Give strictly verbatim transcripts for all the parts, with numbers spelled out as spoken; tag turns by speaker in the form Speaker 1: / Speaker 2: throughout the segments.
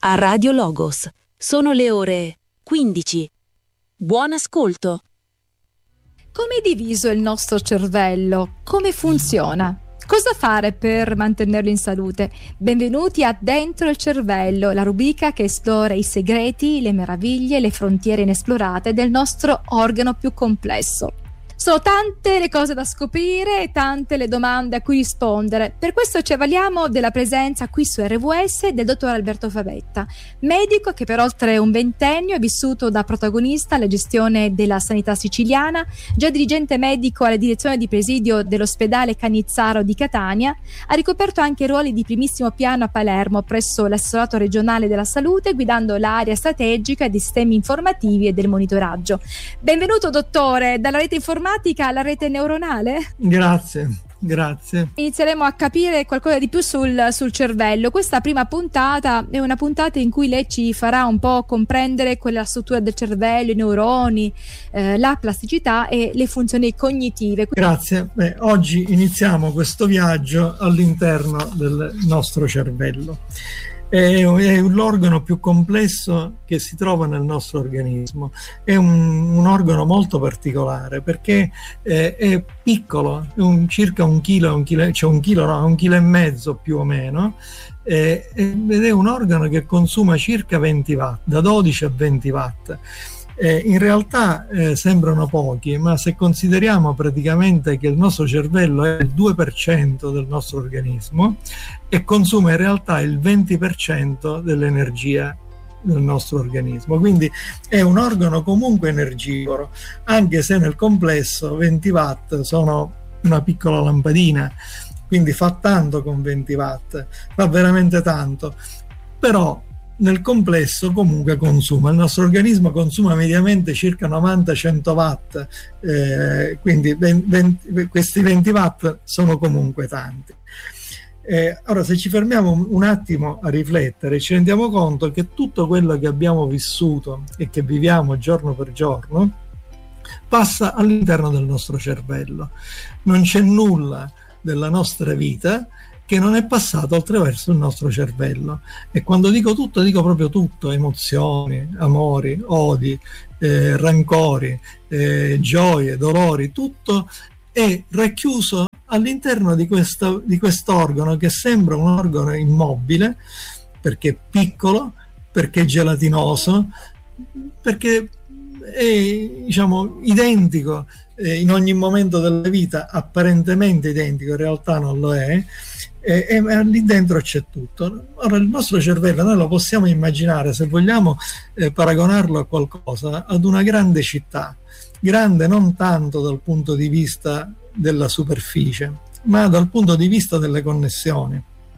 Speaker 1: a Radio Logos. Sono le ore quindici. Buon ascolto.
Speaker 2: Come è diviso il nostro cervello? Come funziona? Cosa fare per mantenerlo in salute? Benvenuti a Dentro il Cervello, la rubrica che esplora i segreti, le meraviglie, le frontiere inesplorate del nostro organo più complesso. Sono tante le cose da scoprire e tante le domande a cui rispondere. Per questo ci avvaliamo della presenza qui su R W S del dottor Alberto Favetta, medico che per oltre un ventennio è vissuto da protagonista alla gestione della sanità siciliana, già dirigente medico alla direzione di presidio dell'ospedale Cannizzaro di Catania, ha ricoperto anche ruoli di primissimo piano a Palermo presso l'assessorato regionale della salute, guidando l'area strategica dei sistemi informativi e del monitoraggio. Benvenuto dottore, dalla rete informatica alla rete neuronale?
Speaker 3: Grazie, grazie.
Speaker 2: Inizieremo a capire qualcosa di più sul, sul cervello. Questa prima puntata è una puntata in cui lei ci farà un po' comprendere quella struttura del cervello, i neuroni, eh, la plasticità e le funzioni cognitive.
Speaker 3: Grazie. Beh, oggi iniziamo questo viaggio all'interno del nostro cervello. È l'organo più complesso che si trova nel nostro organismo. È un, un organo molto particolare perché è, è piccolo, è un, circa un chilo, un chilo, cioè un chilo, no, un chilo e mezzo più o meno, eh, ed è un organo che consuma circa venti watt, da dodici a venti watt. Eh, in realtà eh, sembrano pochi, ma se consideriamo praticamente che il nostro cervello è il due per cento del nostro organismo e consuma in realtà il venti per cento dell'energia del nostro organismo, quindi è un organo comunque energivoro, anche se nel complesso venti watt sono una piccola lampadina, quindi fa tanto con venti watt, fa veramente tanto, però nel complesso comunque consuma, il nostro organismo consuma mediamente circa novanta cento watt, eh, quindi venti, venti, questi venti watt sono comunque tanti. Eh, ora se ci fermiamo un attimo a riflettere, ci rendiamo conto che tutto quello che abbiamo vissuto e che viviamo giorno per giorno passa all'interno del nostro cervello. Non c'è nulla della nostra vita che non è passato attraverso il nostro cervello, e quando dico tutto dico proprio tutto: emozioni, amori, odi, eh, rancori, eh, gioie, dolori, tutto è racchiuso all'interno di questo, di quest'organo che sembra un organo immobile perché è piccolo, perché è gelatinoso, perché è, diciamo, identico eh, in ogni momento della vita, apparentemente identico, in realtà non lo è. E, e lì dentro c'è tutto. Ora il nostro cervello noi lo possiamo immaginare, se vogliamo eh, paragonarlo a qualcosa, ad una grande città, grande non tanto dal punto di vista della superficie, ma dal punto di vista delle connessioni.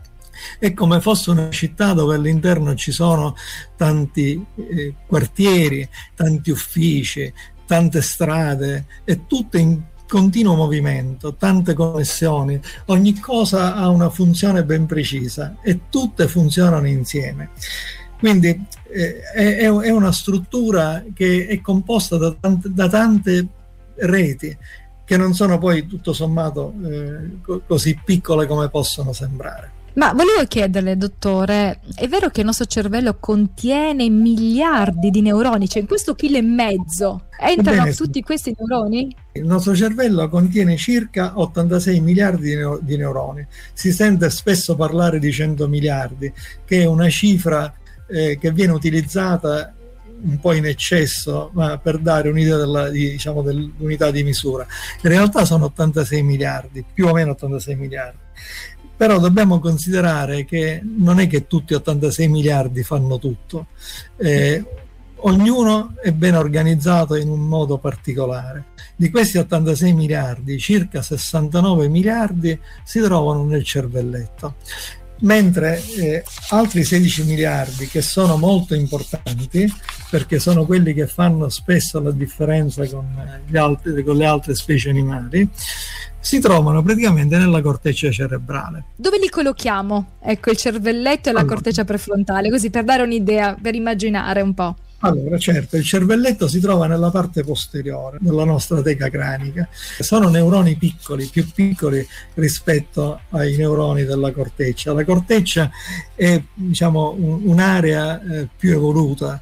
Speaker 3: È come fosse una città dove all'interno ci sono tanti eh, quartieri, tanti uffici, tante strade, e tutte in continuo movimento, tante connessioni, ogni cosa ha una funzione ben precisa e tutte funzionano insieme. Quindi eh, è, è una struttura che è composta da tante, da tante reti che non sono poi tutto sommato eh, co- così piccole come possono sembrare.
Speaker 2: Ma volevo chiederle, dottore, è vero che il nostro cervello contiene miliardi di neuroni, cioè in questo chilo e mezzo entrano Bene, tutti questi neuroni?
Speaker 3: Il nostro cervello contiene circa ottantasei miliardi di, neo- di neuroni. Si sente spesso parlare di cento miliardi, che è una cifra eh, che viene utilizzata un po' in eccesso, ma per dare un'idea della, di, diciamo, dell'unità di misura. In realtà sono ottantasei miliardi, più o meno ottantasei miliardi. Però dobbiamo considerare che non è che tutti ottantasei miliardi fanno tutto, eh, ognuno è ben organizzato in un modo particolare. Di questi ottantasei miliardi, circa sessantanove miliardi si trovano nel cervelletto, mentre eh, altri sedici miliardi, che sono molto importanti perché sono quelli che fanno spesso la differenza con, gli altri, con le altre specie animali, si trovano praticamente nella corteccia cerebrale.
Speaker 2: Dove li collochiamo? Ecco, il cervelletto e la
Speaker 3: allora,
Speaker 2: corteccia prefrontale, così per dare un'idea, per immaginare un po'.
Speaker 3: Allora, certo, il cervelletto si trova nella parte posteriore della nostra teca cranica. Sono neuroni piccoli, più piccoli rispetto ai neuroni della corteccia. La corteccia è, diciamo, un, un'area eh, più evoluta,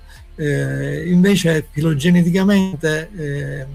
Speaker 3: eh, invece filogeneticamente eh,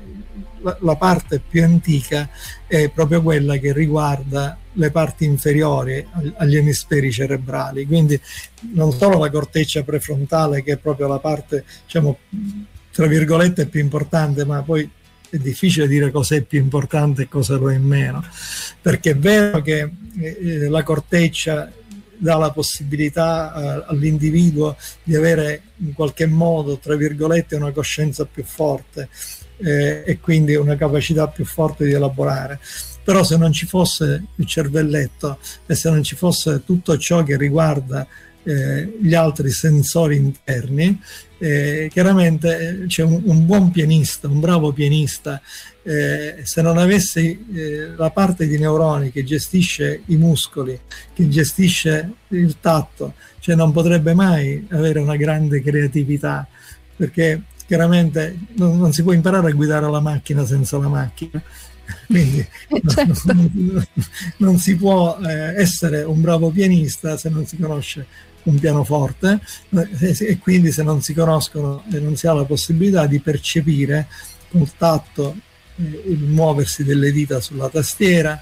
Speaker 3: la, la parte più antica è proprio quella che riguarda le parti inferiori agli emisferi cerebrali, quindi non solo la corteccia prefrontale, che è proprio la parte, diciamo, tra virgolette più importante, ma poi è difficile dire cosa è più importante e cosa lo è meno, perché è vero che eh, la corteccia dà la possibilità eh, all'individuo di avere in qualche modo, tra virgolette, una coscienza più forte eh, e quindi una capacità più forte di elaborare. Però se non ci fosse il cervelletto e se non ci fosse tutto ciò che riguarda eh, gli altri sensori interni, eh, chiaramente c'è un, un buon pianista, un bravo pianista, eh, se non avesse eh, la parte di neuroni che gestisce i muscoli, che gestisce il tatto, cioè non potrebbe mai avere una grande creatività, perché chiaramente non, non si può imparare a guidare la macchina senza la macchina. Quindi certo. non, non si può eh, essere un bravo pianista se non si conosce un pianoforte eh, e quindi se non si conoscono e non si ha la possibilità di percepire col tatto eh, il muoversi delle dita sulla tastiera,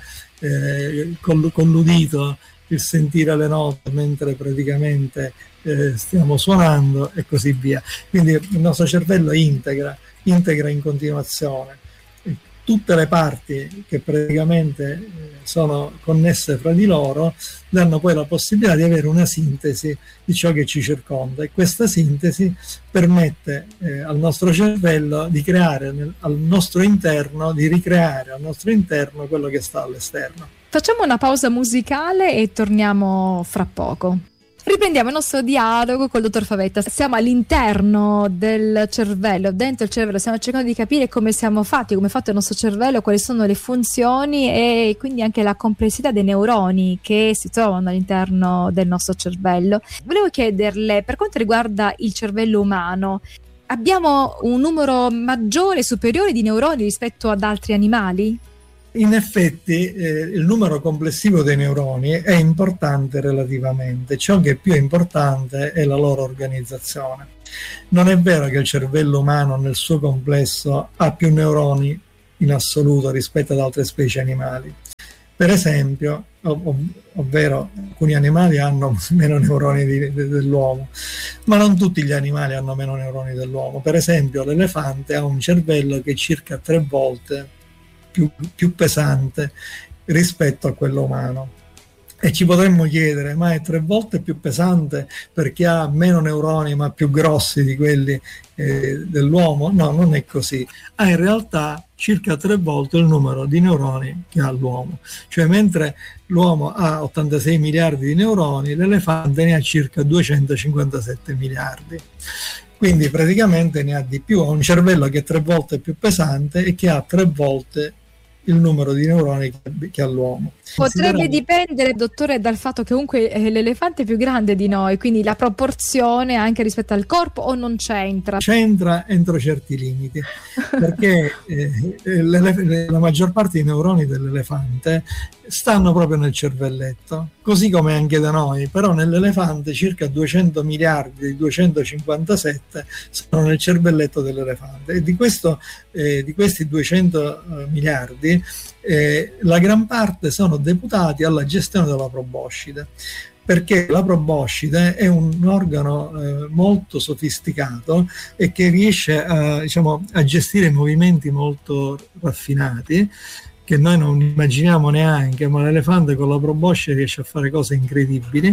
Speaker 3: eh, con, con l'udito il sentire le note mentre praticamente eh, stiamo suonando e così via. Quindi il nostro cervello integra, integra in continuazione tutte le parti che praticamente sono connesse fra di loro, danno poi la possibilità di avere una sintesi di ciò che ci circonda, e questa sintesi permette eh, al nostro cervello di creare nel, al nostro interno, di ricreare al nostro interno quello che sta all'esterno.
Speaker 2: Facciamo una pausa musicale e torniamo fra poco. Riprendiamo il nostro dialogo col dottor Favetta. Siamo all'interno del cervello, dentro il cervello, stiamo cercando di capire come siamo fatti, come è fatto il nostro cervello, quali sono le funzioni e quindi anche la complessità dei neuroni che si trovano all'interno del nostro cervello. Volevo chiederle, per quanto riguarda il cervello umano, abbiamo un numero maggiore, superiore di neuroni rispetto ad altri animali?
Speaker 3: In effetti eh, il numero complessivo dei neuroni è importante relativamente, ciò che è più importante è la loro organizzazione. Non è vero che il cervello umano nel suo complesso ha più neuroni in assoluto rispetto ad altre specie animali. Per esempio, ov- ov- ovvero alcuni animali hanno meno neuroni di, de- dell'uomo, ma non tutti gli animali hanno meno neuroni dell'uomo. Per esempio l'elefante ha un cervello che è circa tre volte Più, più pesante rispetto a quello umano, e ci potremmo chiedere: ma è tre volte più pesante perché ha meno neuroni ma più grossi di quelli eh, dell'uomo? No, non è così. Ha in realtà circa tre volte il numero di neuroni che ha l'uomo, cioè mentre l'uomo ha ottantasei miliardi di neuroni, l'elefante ne ha circa duecentocinquantasette miliardi. Quindi praticamente ne ha di più, ha un cervello che è tre volte più pesante e che ha tre volte il numero di neuroni che, che ha l'uomo.
Speaker 2: Potrebbe dipendere, dottore, dal fatto che comunque l'elefante è più grande di noi, quindi la proporzione anche rispetto al corpo, o non c'entra?
Speaker 3: C'entra entro certi limiti, perché eh, la maggior parte dei neuroni dell'elefante stanno proprio nel cervelletto, così come anche da noi, però nell'elefante circa duecento miliardi di duecentocinquantasette sono nel cervelletto dell'elefante, e di, questo, eh, di questi duecento miliardi eh, la gran parte sono deputati alla gestione della proboscide, perché la proboscide è un organo eh, molto sofisticato e che riesce a, diciamo, a gestire movimenti molto raffinati che noi non immaginiamo neanche, ma l'elefante con la proboscide riesce a fare cose incredibili.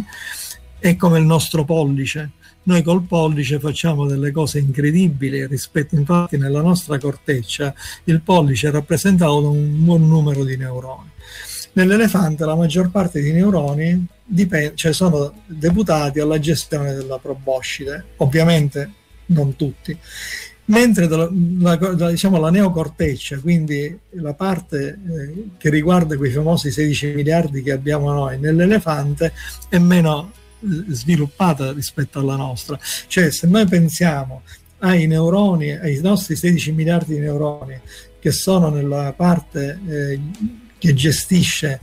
Speaker 3: È come il nostro pollice. Noi col pollice facciamo delle cose incredibili rispetto, infatti nella nostra corteccia il pollice è rappresentato da un buon numero di neuroni. Nell'elefante la maggior parte dei neuroni dipende, cioè sono deputati alla gestione della proboscide, ovviamente non tutti. Mentre la, la, diciamo, la neocorteccia, quindi la parte eh, che riguarda quei famosi sedici miliardi che abbiamo noi, nell'elefante è meno sviluppata rispetto alla nostra. Cioè, se noi pensiamo ai neuroni, ai nostri sedici miliardi di neuroni che sono nella parte eh, che gestisce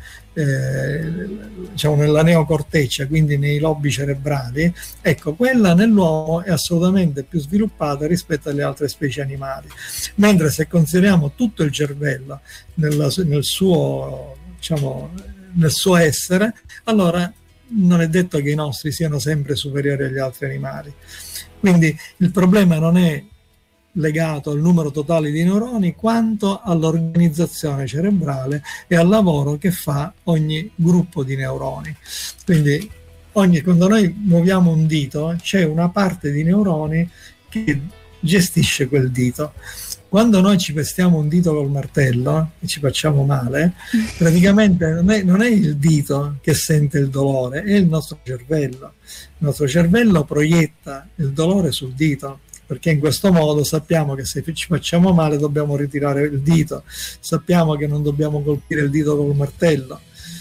Speaker 3: eh, diciamo nella neocorteccia, quindi nei lobi cerebrali, ecco, quella nell'uomo è assolutamente più sviluppata rispetto alle altre specie animali, mentre se consideriamo tutto il cervello nella, nel suo diciamo nel suo essere, allora non è detto che i nostri siano sempre superiori agli altri animali. Quindi il problema non è legato al numero totale di neuroni quanto all'organizzazione cerebrale e al lavoro che fa ogni gruppo di neuroni. Quindi ogni, quando noi muoviamo un dito c'è una parte di neuroni che gestisce quel dito. Quando noi ci pestiamo un dito col martello e ci facciamo male, praticamente non è, non è il dito che sente il dolore, è il nostro cervello. Il nostro cervello proietta il dolore sul dito, perché in questo modo sappiamo che se ci facciamo male dobbiamo ritirare il dito, sappiamo che non dobbiamo colpire il dito col martello.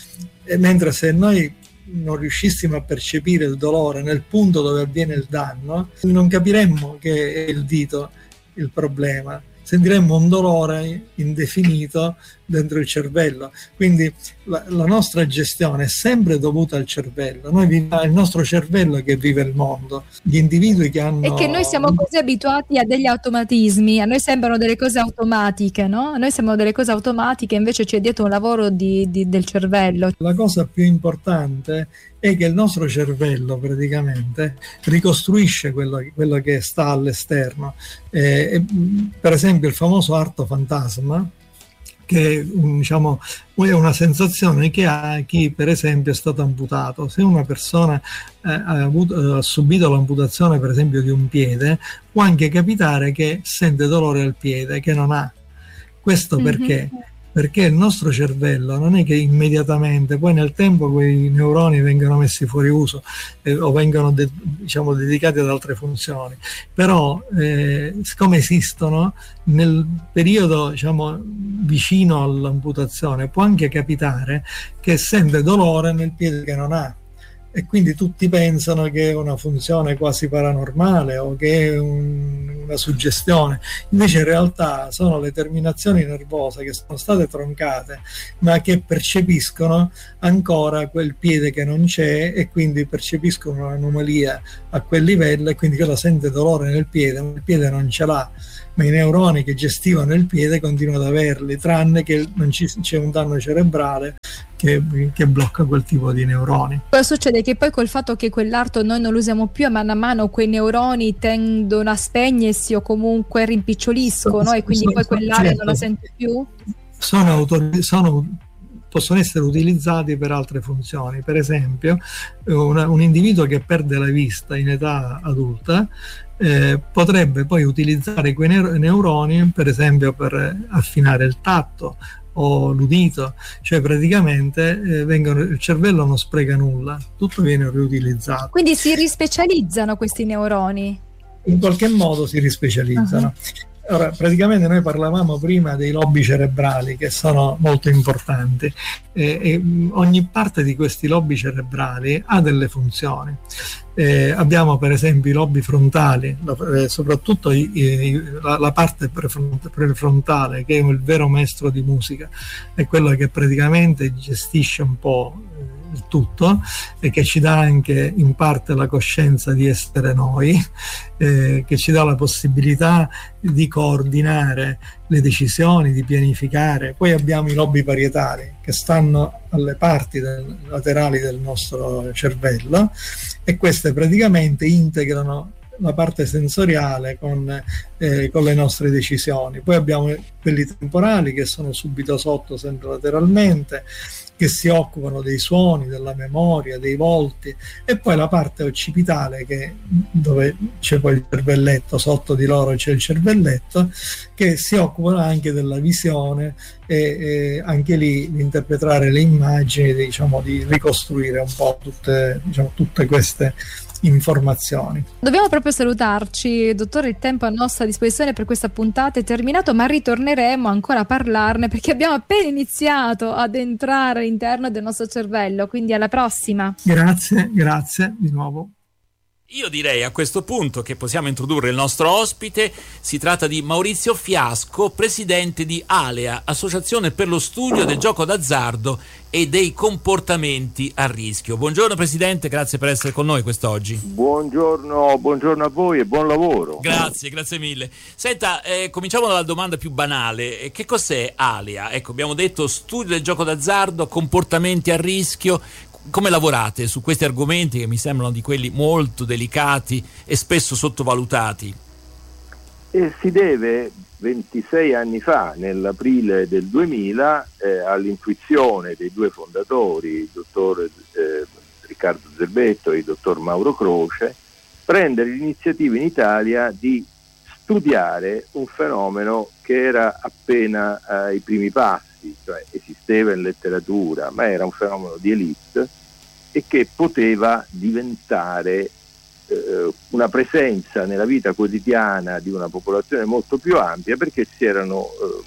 Speaker 3: E mentre se noi non riuscissimo a percepire il dolore nel punto dove avviene il danno, non capiremmo che è il dito il problema, sentiremmo un dolore indefinito dentro il cervello. Quindi la, la nostra gestione è sempre dovuta al cervello. Noi viviamo, è il nostro cervello che vive il mondo. Gli individui che hanno...
Speaker 2: E che noi siamo così abituati a degli automatismi, a noi sembrano delle cose automatiche, no? A noi sembrano delle cose automatiche, invece c'è dietro un lavoro di, di, del cervello.
Speaker 3: La cosa più importante è che il nostro cervello praticamente ricostruisce quello, quello che sta all'esterno. Eh, per esempio il famoso arto fantasma, che diciamo, è una sensazione che ha chi per esempio è stato amputato. Se una persona eh, ha, avuto, ha subito l'amputazione per esempio di un piede, può anche capitare che sente dolore al piede che non ha. Questo perché? Mm-hmm. Perché il nostro cervello non è che immediatamente, poi nel tempo quei neuroni vengono messi fuori uso eh, o vengono de- diciamo dedicati ad altre funzioni, però eh, siccome esistono nel periodo diciamo vicino all'amputazione può anche capitare che sente dolore nel piede che non ha, e quindi tutti pensano che è una funzione quasi paranormale o che è un, una suggestione. Invece in realtà sono le terminazioni nervose che sono state troncate ma che percepiscono ancora quel piede che non c'è, e quindi percepiscono un'anomalia a quel livello, e quindi quello sente dolore nel piede ma il piede non ce l'ha, ma i neuroni che gestivano il piede continuano ad averli, tranne che non ci, c'è un danno cerebrale che, che blocca quel tipo di neuroni.
Speaker 2: Cosa succede? Che poi col fatto che quell'arto noi non lo usiamo più, a mano a mano quei neuroni tendono a spegnersi o comunque rimpiccioliscono, so, e quindi so, poi quell'area certo, non la sente più?
Speaker 3: Sono, autor- sono possono essere utilizzati per altre funzioni. Per esempio una, un individuo che perde la vista in età adulta eh, potrebbe poi utilizzare quei neur- neuroni per esempio per affinare il tatto o l'udito, cioè praticamente eh, vengono, il cervello non spreca nulla, tutto viene riutilizzato.
Speaker 2: Quindi si rispecializzano questi neuroni?
Speaker 3: In qualche modo si rispecializzano. Uh-huh. Ora, praticamente noi parlavamo prima dei lobi cerebrali che sono molto importanti eh, e ogni parte di questi lobi cerebrali ha delle funzioni. Eh, abbiamo per esempio i lobi frontali, eh, soprattutto i, i, la, la parte prefront- prefrontale, che è il vero maestro di musica, è quello che praticamente gestisce un po' il tutto e che ci dà anche in parte la coscienza di essere noi, eh, che ci dà la possibilità di coordinare le decisioni, di pianificare. Poi abbiamo i lobi parietali che stanno alle parti del, laterali del nostro cervello, e queste praticamente integrano la parte sensoriale con, eh, con le nostre decisioni. Poi abbiamo quelli temporali che sono subito sotto, sempre lateralmente, che si occupano dei suoni, della memoria, dei volti, e poi la parte occipitale, che dove c'è poi il cervelletto, sotto di loro c'è il cervelletto, che si occupano anche della visione e, e anche lì di interpretare le immagini, diciamo, di ricostruire un po' tutte, diciamo, tutte queste informazioni.
Speaker 2: Dobbiamo proprio salutarci, dottore, il tempo a nostra disposizione per questa puntata è terminato, ma ritorneremo ancora a parlarne perché abbiamo appena iniziato ad entrare all'interno del nostro cervello, quindi alla prossima.
Speaker 3: Grazie, grazie di nuovo.
Speaker 4: Io direi a questo punto che possiamo introdurre il nostro ospite. Si tratta di Maurizio Fiasco, presidente di ALEA, Associazione per lo Studio del Gioco d'Azzardo e dei Comportamenti a Rischio. Buongiorno Presidente, grazie per essere con noi quest'oggi.
Speaker 5: Buongiorno, buongiorno a voi e buon lavoro.
Speaker 4: Grazie, grazie mille. Senta, eh, cominciamo dalla domanda più banale. Che cos'è ALEA? Ecco, abbiamo detto Studio del Gioco d'Azzardo, Comportamenti a Rischio. Come lavorate su questi argomenti che mi sembrano di quelli molto delicati e spesso sottovalutati?
Speaker 5: E si deve ventisei anni fa, nell'aprile del duemila, eh, all'intuizione dei due fondatori, il dottor eh, Riccardo Zerbetto e il dottor Mauro Croce, prendere l'iniziativa in Italia di studiare un fenomeno che era appena ai primi passi, cioè esisteva in letteratura, ma era un fenomeno di elite e che poteva diventare eh, una presenza nella vita quotidiana di una popolazione molto più ampia, perché si erano eh,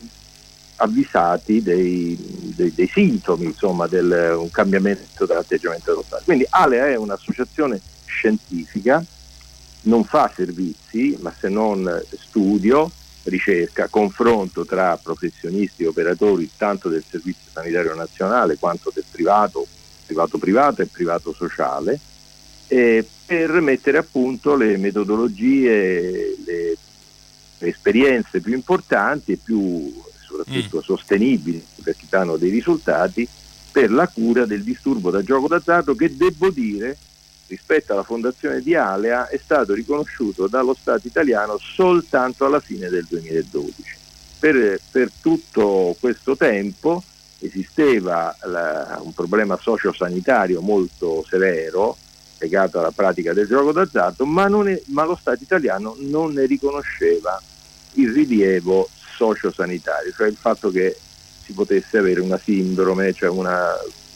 Speaker 5: avvisati dei, dei, dei sintomi, insomma, del un cambiamento dell'atteggiamento dello Stato. Quindi ALEA è un'associazione scientifica, non fa servizi, ma se non studio, ricerca, confronto tra professionisti e operatori tanto del Servizio Sanitario Nazionale quanto del privato, privato privato e privato sociale, eh, per mettere a punto le metodologie, le, le esperienze più importanti e più soprattutto mm. sostenibili, perché danno dei risultati per la cura del disturbo da gioco d'azzardo, che devo dire, rispetto alla fondazione di ALEA, è stato riconosciuto dallo Stato italiano soltanto alla fine del duemiladodici. Per, per tutto questo tempo esisteva la, un problema sociosanitario molto severo legato alla pratica del gioco d'azzardo, ma, non è, ma lo Stato italiano non ne riconosceva il rilievo sociosanitario, cioè il fatto che si potesse avere una sindrome, cioè una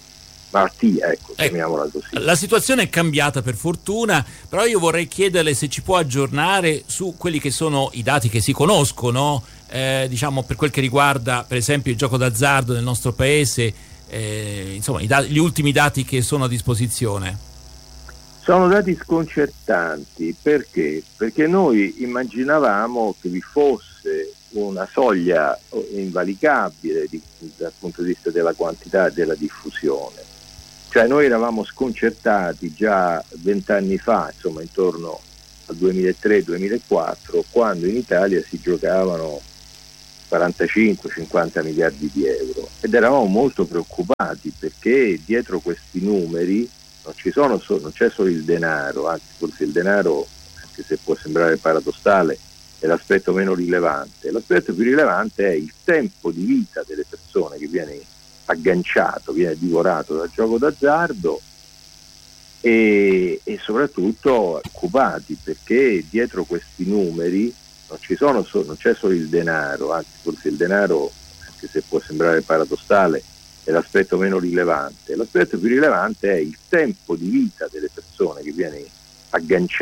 Speaker 5: malattia, ecco, chiamiamola così.
Speaker 4: La situazione è cambiata per fortuna, però io vorrei chiederle se ci può aggiornare su quelli che sono i dati che si conoscono, eh, diciamo per quel che riguarda per esempio il gioco d'azzardo nel nostro paese, eh, insomma i da- gli ultimi dati che sono a disposizione.
Speaker 5: Sono dati sconcertanti, perché? Perché noi immaginavamo che vi fosse una soglia invalicabile di, dal punto di vista della quantità e della diffusione. Cioè noi eravamo sconcertati già vent'anni fa, insomma intorno al duemilatré duemilaquattro, quando in Italia si giocavano quarantacinque cinquanta miliardi di euro, ed eravamo molto preoccupati perché dietro questi numeri non ci sono so- non c'è solo il denaro, anzi forse il denaro, anche se può sembrare paradossale, è l'aspetto meno rilevante. L'aspetto più rilevante è il tempo di vita delle persone che viene agganciato, viene divorato dal gioco d'azzardo, e, e soprattutto occupati, perché dietro questi numeri non ci sono so- non c'è solo il denaro, anzi forse il denaro, anche se può sembrare paradossale, è l'aspetto meno rilevante. L'aspetto più rilevante è il tempo di vita delle persone che viene agganciato